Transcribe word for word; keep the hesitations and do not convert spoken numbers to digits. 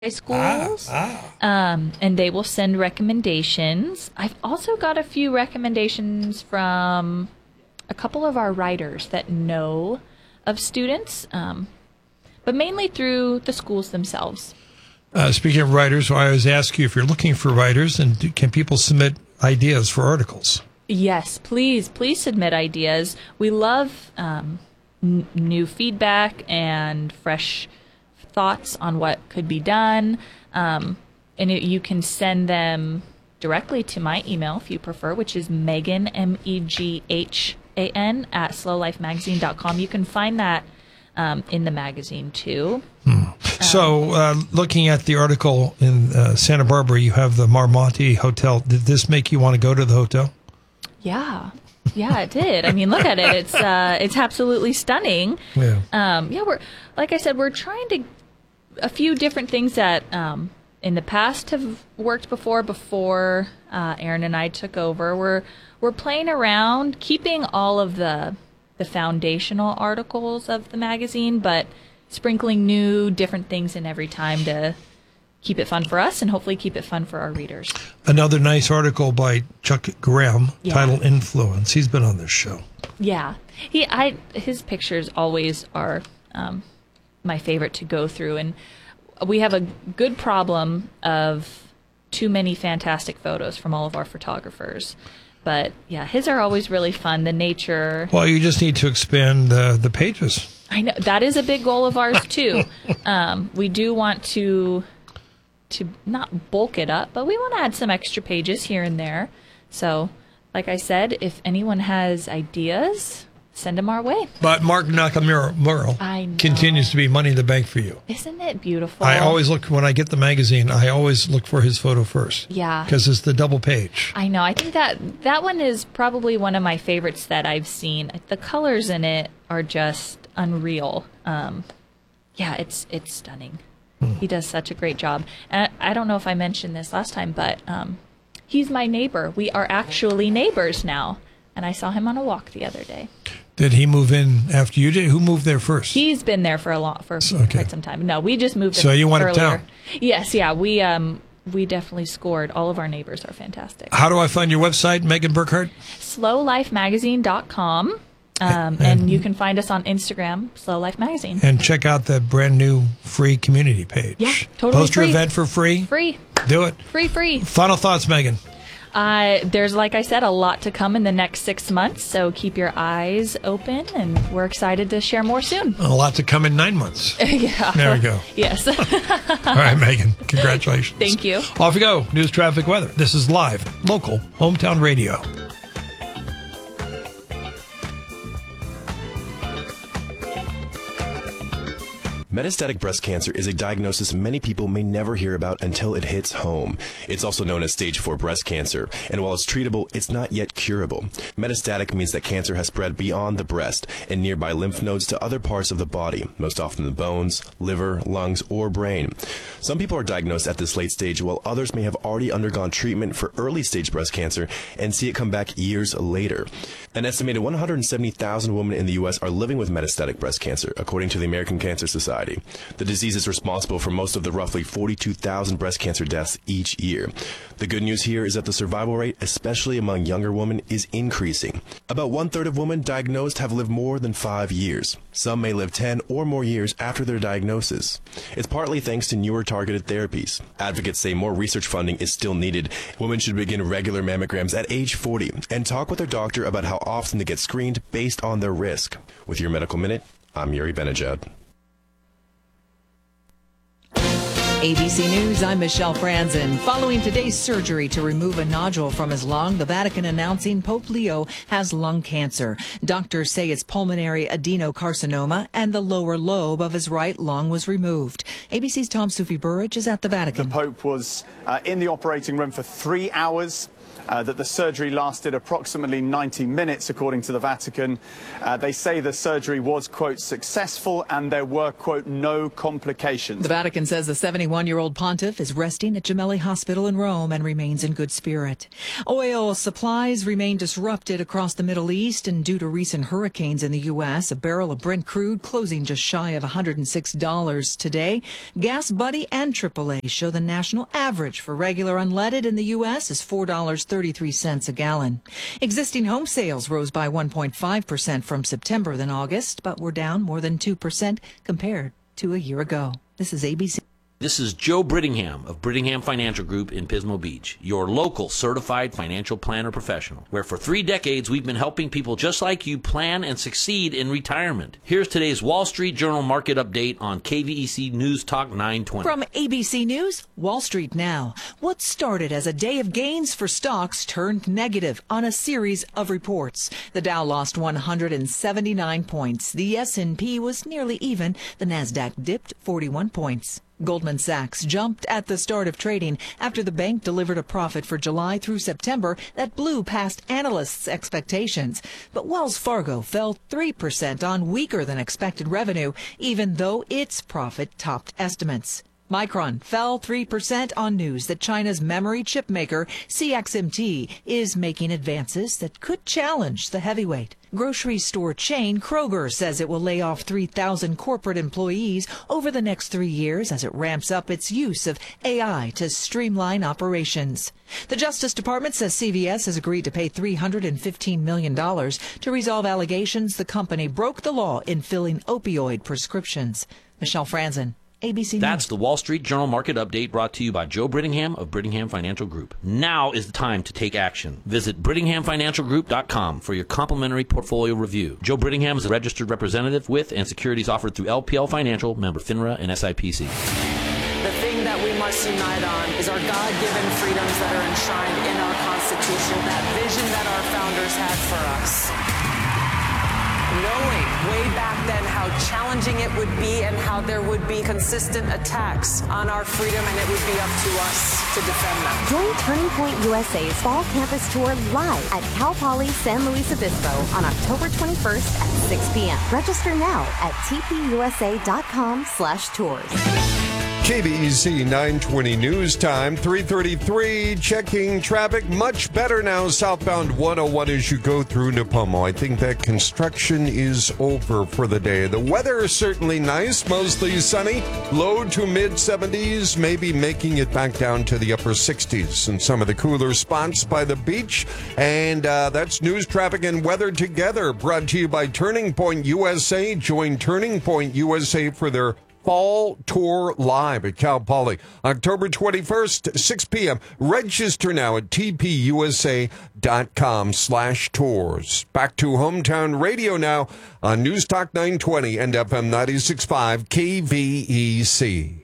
schools, ah, ah. Um, and they will send recommendations. I've also got a few recommendations from a couple of our writers that know of students, um, but mainly through the schools themselves. Uh, speaking of writers, I always ask you if you're looking for writers, and do, can people submit ideas for articles? Yes, please, please submit ideas. We love um, n- new feedback and fresh thoughts on what could be done, um, and it, you can send them directly to my email if you prefer, which is Megan, M E G H A N, at slow life magazine dot com. You can find that um, in the magazine too. Hmm. So uh, looking at the article in uh, Santa Barbara, you have the Marmonte Hotel. Did this make you want to go to the hotel? Yeah. Yeah, it did. I mean, look at it. It's uh, it's absolutely stunning. Yeah. Um, yeah, we're like I said, we're trying to a few different things that um, in the past have worked before. Before uh, Aaron and I took over, we're we're playing around, keeping all of the the foundational articles of the magazine, but sprinkling new, different things in every time to keep it fun for us and hopefully keep it fun for our readers. Another nice article by Chuck Graham, Yeah. titled Influence. He's been on this show. Yeah, he, I, his pictures always are um, my favorite to go through, and we have a good problem of too many fantastic photos from all of our photographers. But yeah, his are always really fun. The nature. Well, you just need to expand uh, the pages. I know that is a big goal of ours too. um, we do want to to not bulk it up, but we want to add some extra pages here and there. So, like I said, if anyone has ideas, send them our way. But Mark Nakamura I know. continues to be money in the bank for you. Isn't it beautiful? I always look, when I get the magazine, I always look for his photo first. Yeah. Because it's the double page. I know. I think that that one is probably one of my favorites that I've seen. The colors in it are just unreal. Um, yeah, it's it's stunning. Hmm. He does such a great job. And I, I don't know if I mentioned this last time, but um, he's my neighbor. We are actually neighbors now. And I saw him on a walk the other day. Did he move in after you did? Who moved there first? He's been there for a long, for Okay. quite some time. No, we just moved. So in you went earlier. uptown? Yes, yeah. We um we definitely scored. All of our neighbors are fantastic. How do I find your website, Megan Burkhart? slow life magazine dot com. Um, and, and you can find us on Instagram, Slow Life Magazine. And check out the brand new free community page. Yeah, totally Post your free. event for free. Free. Do it. Free, free. Final thoughts, Megan. Uh, there's, like I said, a lot to come in the next six months, so keep your eyes open, and we're excited to share more soon. A lot to come in nine months. Yeah. There we go. Yes. All right, Megan. Congratulations. Thank you. Off we go. News, traffic, weather. This is live, local, hometown radio. Metastatic breast cancer is a diagnosis many people may never hear about until it hits home. It's also known as stage four breast cancer, and while it's treatable, it's not yet curable. Metastatic means that cancer has spread beyond the breast and nearby lymph nodes to other parts of the body, most often the bones, liver, lungs, or brain. Some people are diagnosed at this late stage, while others may have already undergone treatment for early stage breast cancer and see it come back years later. An estimated one hundred seventy thousand women in the U S are living with metastatic breast cancer, according to the American Cancer Society. The disease is responsible for most of the roughly forty-two thousand breast cancer deaths each year. The good news here is that the survival rate, especially among younger women, is increasing. About one-third of women diagnosed have lived more than five years. Some may live ten or more years after their diagnosis. It's partly thanks to newer targeted therapies. Advocates say more research funding is still needed. Women should begin regular mammograms at age forty and talk with their doctor about how often to get screened based on their risk. With your Medical Minute, I'm Yuri Benajad. A B C News, I'm Michelle Franzen. Following today's surgery to remove a nodule from his lung, the Vatican announcing Pope Leo has lung cancer. Doctors say it's pulmonary adenocarcinoma and the lower lobe of his right lung was removed. A B C's Tom Sufi Burridge is at the Vatican. The Pope was uh, in the operating room for three hours. uh, that the surgery lasted approximately ninety minutes, according to the Vatican. Uh, they say the surgery was, quote, successful and there were, quote, no complications. The Vatican says the seventy-one-year-old pontiff is resting at Gemelli Hospital in Rome and remains in good spirit. Oil supplies remain disrupted across the Middle East, and due to recent hurricanes in the U S, a barrel of Brent crude closing just shy of one hundred six dollars today. Gas Buddy and triple A show the national average for regular unleaded in the U S is four dollars and thirty-three cents a gallon. Existing home sales rose by one point five percent from September than August, but were down more than two percent compared to a year ago. This is A B C. This is Joe Brittingham of Brittingham Financial Group in Pismo Beach, your local certified financial planner professional, where for three decades we've been helping people just like you plan and succeed in retirement. Here's today's Wall Street Journal market update on K V E C News Talk nine twenty. From A B C News, Wall Street Now. What started as a day of gains for stocks turned negative on a series of reports. The Dow lost one hundred seventy-nine points. The S and P was nearly even. The Nasdaq dipped forty-one points. Goldman Sachs jumped at the start of trading after the bank delivered a profit for July through September that blew past analysts' expectations. But Wells Fargo fell three percent on weaker than expected revenue, even though its profit topped estimates. Micron fell three percent on news that China's memory chip maker C X M T is making advances that could challenge the heavyweight. Grocery store chain Kroger says it will lay off three thousand corporate employees over the next three years as it ramps up its use of A I to streamline operations. The Justice Department says C V S has agreed to pay three hundred fifteen million dollars to resolve allegations the company broke the law in filling opioid prescriptions. Michelle Franzen, A B C News. That's the Wall Street Journal market update brought to you by Joe Brittingham of Brittingham Financial Group. Now is the time to take action. Visit Brittingham Financial Group dot com for your complimentary portfolio review. Joe Brittingham is a registered representative with and securities offered through L P L Financial, member FINRA and S I P C. The thing that we must unite on is our God-given freedoms that are enshrined in our Constitution, that vision that our founders had for us. Knowing way back then how challenging it would be and how there would be consistent attacks on our freedom, and it would be up to us to defend them. Join Turning Point U S A's Fall Campus Tour live at Cal Poly San Luis Obispo on October twenty-first at six p.m. Register now at T P U S A dot com slash tours. K V E C nine twenty News Time, three thirty-three, checking traffic. Much better now, southbound one oh one as you go through Nipomo. I think that construction is over for the day. The weather is certainly nice, mostly sunny, low to mid seventies, maybe making it back down to the upper sixties in some of the cooler spots by the beach. And uh, that's news, traffic, and weather together, brought to you by Turning Point U S A. Join Turning Point U S A for their Fall Tour live at Cal Poly, October twenty-first, six p.m. Register now at T P U S A dot com slash tours. Back to Hometown Radio now on News Talk nine twenty and F M ninety-six point five K V E C.